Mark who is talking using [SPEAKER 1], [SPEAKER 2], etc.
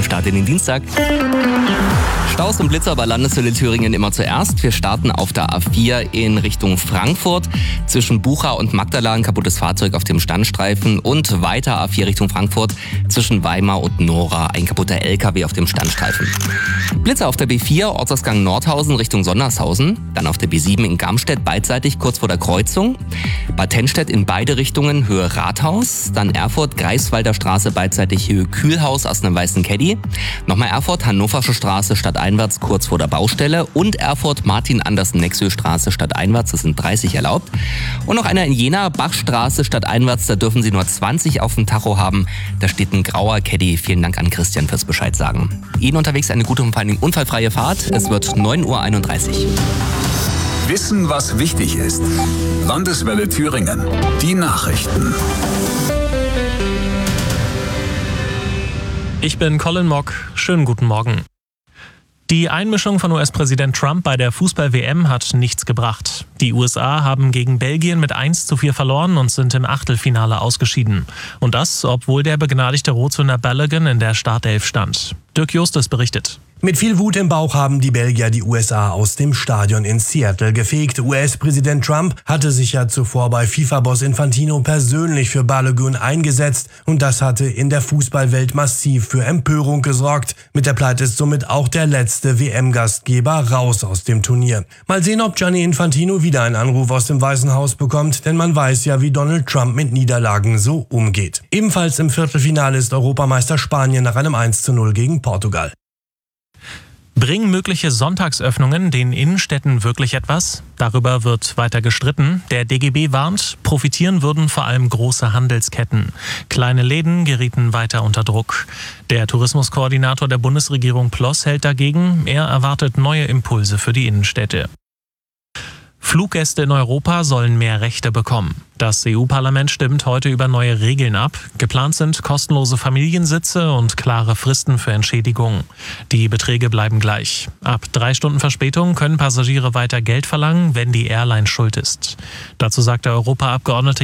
[SPEAKER 1] Start in den Dienstag. Staus und Blitzer bei Landeshölle Thüringen immer zuerst. Wir starten auf der A4 in Richtung Frankfurt. Zwischen Bucha und Magdala ein kaputtes Fahrzeug auf dem Standstreifen und weiter A4 Richtung Frankfurt zwischen Weimar und Nora ein kaputter LKW auf dem Standstreifen. Blitzer auf der B4 Ortsausgang Nordhausen Richtung Sondershausen. Dann auf der B7 in Garmstedt beidseitig kurz vor der Kreuzung. Bad Tennstedt in beide Richtungen Höhe Rathaus. Dann Erfurt Greifswalder Straße beidseitig Höhe Kühlhaus aus einem weißen Caddy. Nochmal Erfurt Hannoversche Straße stadteinwärts kurz vor der Baustelle. Und Erfurt Martin-Andersen-Nexö-Straße stadteinwärts, das sind 30 erlaubt. Und noch einer in Jena Bachstraße stadteinwärts, da dürfen Sie nur 20 auf dem Tacho haben. Da steht ein grauer Caddy. Vielen Dank an Christian fürs Bescheid sagen. Ihnen unterwegs eine gute und vor allem unfallfreie Fahrt. Es wird 9:31 Uhr.
[SPEAKER 2] Wissen, was wichtig ist. Landeswelle Thüringen. Die Nachrichten.
[SPEAKER 3] Ich bin Colin Mock. Schönen guten Morgen. Die Einmischung von US-Präsident Trump bei der Fußball-WM hat nichts gebracht. Die USA haben gegen Belgien mit 1:4 verloren und sind im Achtelfinale ausgeschieden. Und das, obwohl der begnadigte Rotzhünder Balogun in der Startelf stand. Dirk Justus berichtet.
[SPEAKER 4] Mit viel Wut im Bauch haben die Belgier die USA aus dem Stadion in Seattle gefegt. US-Präsident Trump hatte sich ja zuvor bei FIFA-Boss Infantino persönlich für Balogun eingesetzt und das hatte in der Fußballwelt massiv für Empörung gesorgt. Mit der Pleite ist somit auch der letzte WM-Gastgeber raus aus dem Turnier. Mal sehen, ob Gianni Infantino wieder einen Anruf aus dem Weißen Haus bekommt, denn man weiß ja, wie Donald Trump mit Niederlagen so umgeht. Ebenfalls im Viertelfinale ist Europameister Spanien nach einem 1:0 gegen Portugal.
[SPEAKER 3] Bringen mögliche Sonntagsöffnungen den Innenstädten wirklich etwas? Darüber wird weiter gestritten. Der DGB warnt, profitieren würden vor allem große Handelsketten. Kleine Läden gerieten weiter unter Druck. Der Tourismuskoordinator der Bundesregierung Ploss hält dagegen. Er erwartet neue Impulse für die Innenstädte. Fluggäste in Europa sollen mehr Rechte bekommen. Das EU-Parlament stimmt heute über neue Regeln ab. Geplant sind kostenlose Familiensitze und klare Fristen für Entschädigungen. Die Beträge bleiben gleich. Ab 3 Stunden Verspätung können Passagiere weiter Geld verlangen, wenn die Airline schuld ist. Dazu sagt der Europaabgeordnete